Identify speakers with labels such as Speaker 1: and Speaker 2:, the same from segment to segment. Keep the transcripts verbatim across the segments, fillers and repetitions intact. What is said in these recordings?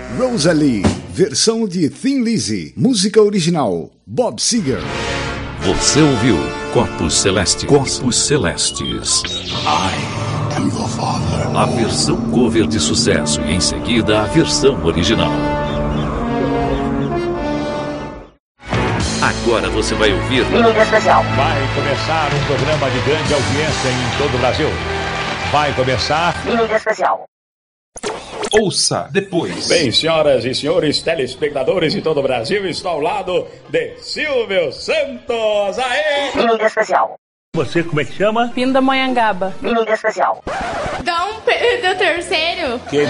Speaker 1: Rosalie, versão de Thin Lizzy, música original, Bob Seger.
Speaker 2: Você ouviu Corpos Celestes. Corpos Celestes.
Speaker 3: I am your father.
Speaker 2: A versão cover de sucesso e em seguida a versão original. Agora você vai ouvir
Speaker 4: Mídia Especial.
Speaker 5: Vai começar um programa de grande audiência em todo o Brasil. Vai começar
Speaker 4: Mídia Especial.
Speaker 6: Ouça depois.
Speaker 7: Bem, senhoras e senhores telespectadores de todo o Brasil, estou ao lado de Silvio Santos. Aê!
Speaker 4: Mídia Especial.
Speaker 5: Você, como é que chama?
Speaker 8: Pindamonhangaba.
Speaker 4: Mídia Especial.
Speaker 9: Dom Pedro terceiro.
Speaker 5: Quem,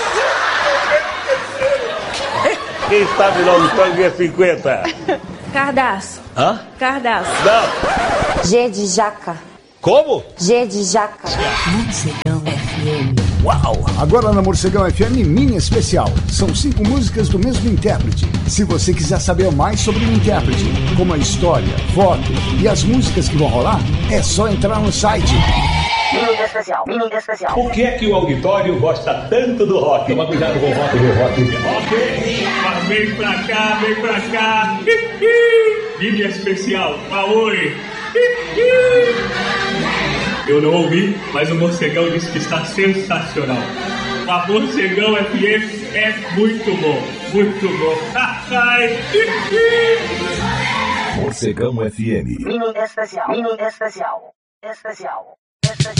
Speaker 5: Quem sabe o nome do Tangue cinquenta?
Speaker 8: Cardaço.
Speaker 5: Hã?
Speaker 8: Cardaço.
Speaker 5: Não.
Speaker 10: G de jaca.
Speaker 5: Como?
Speaker 10: G de jaca.
Speaker 1: Morcegão F M. Uau! Agora na Morcegão F M Mini Especial. São cinco músicas do mesmo intérprete. Se você quiser saber mais sobre o intérprete, como a história, foto e as músicas que vão rolar, é só entrar no site.
Speaker 4: Mídia Especial. Mídia Especial.
Speaker 5: Por que é que o auditório gosta tanto do rock? Toma cuidado com o rock do rock.
Speaker 11: Ok, mas vem pra cá, vem pra cá. Mídia Especial, Aoi. Eu não ouvi, mas o Morcegão disse que está sensacional. A Morcegão F M é muito bom, muito bom.
Speaker 2: Morcegão F M.
Speaker 4: Mídia Especial. Mídia Especial. Especial. Especial.